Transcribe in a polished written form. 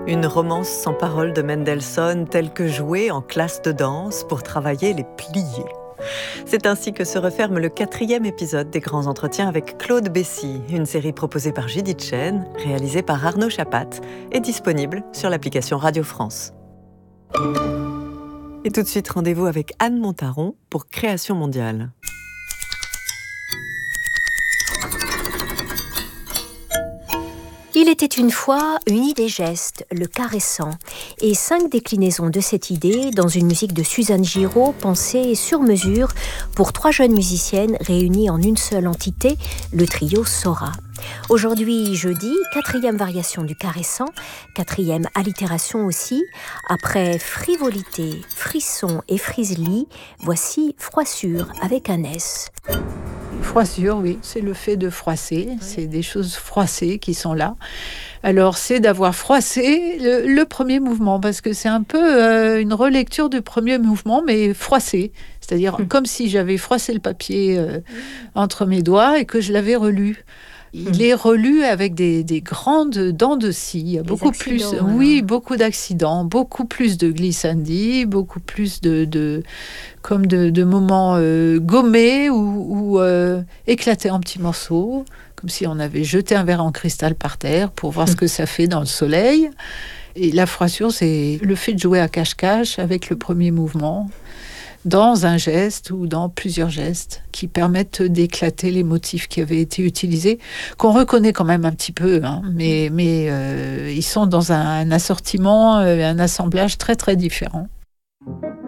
une romance sans parole de Mendelssohn telle que jouée en classe de danse pour travailler les pliés. C'est ainsi que se referme le 4e épisode des Grands Entretiens avec Claude Bessy, une série proposée par Judith Chen, réalisée par Arnaud Chapat et disponible sur l'application Radio France. Et tout de suite, rendez-vous avec Anne Montaron pour Création mondiale. Il était une fois une idée geste, le caressant, et 5 déclinaisons de cette idée dans une musique de Suzanne Giraud pensée sur mesure pour 3 jeunes musiciennes réunies en une seule entité, le trio Sora. Aujourd'hui, jeudi, 4e variation du caressant, 4e allitération aussi. Après frivolité, frisson et friselis, voici froissure avec un S. Froissure, oui, c'est le fait de froisser, c'est des choses froissées qui sont là. Alors, c'est d'avoir froissé le premier mouvement, parce que c'est un peu une relecture du premier mouvement, mais froissé. C'est-à-dire comme si j'avais froissé le papier entre mes doigts et que je l'avais relu. Il est relu avec des grandes dents de scie. Il y a beaucoup plus, beaucoup d'accidents, beaucoup plus de glissandi, beaucoup plus de moments gommés ou éclatés en petits morceaux, comme si on avait jeté un verre en cristal par terre pour voir ce que ça fait dans le soleil. Et la froissure, c'est le fait de jouer à cache-cache avec le premier mouvement, dans un geste ou dans plusieurs gestes qui permettent d'éclater les motifs qui avaient été utilisés, qu'on reconnaît quand même un petit peu, mais ils sont dans un assortiment, un assemblage très très différent.